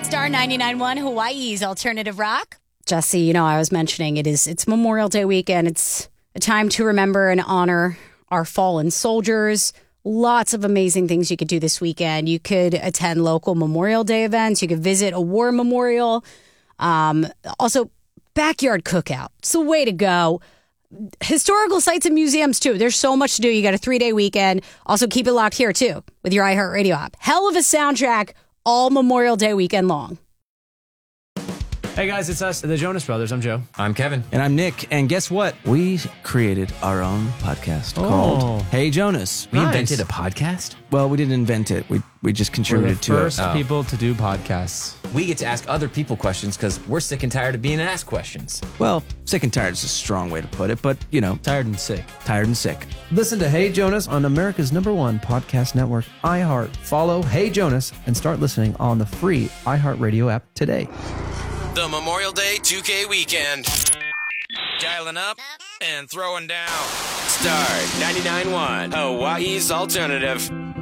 Star 99.1 Hawaii's Alternative Rock. Jesse, I was mentioning it's Memorial Day weekend. It's a time to remember and honor our fallen soldiers. Lots of amazing things you could do this weekend. You could attend local Memorial Day events. You could visit a war memorial. Also, backyard cookout. It's the way to go. Historical sites and museums, too. There's so much to do. You got a 3-day weekend. Also, keep it locked here, too, with your iHeartRadio app. Hell of a soundtrack all Memorial Day weekend long. Hey guys, it's us, the Jonas Brothers. I'm Joe. I'm Kevin. And I'm Nick. And guess what? We created our own podcast called Hey Jonas. We invented a podcast? Well, we didn't invent it. We just contributed to it. We're the first people to do podcasts. We get to ask other people questions because we're sick and tired of being asked questions. Well, sick and tired is a strong way to put it, but, Tired and sick. tired and sick. Listen to Hey Jonas on America's #1 podcast network, iHeart. Follow Hey Jonas and start listening on the free iHeartRadio app today. The Memorial Day 2K weekend. Dialing up and throwing down. Star 99.1, Hawaii's Alternative.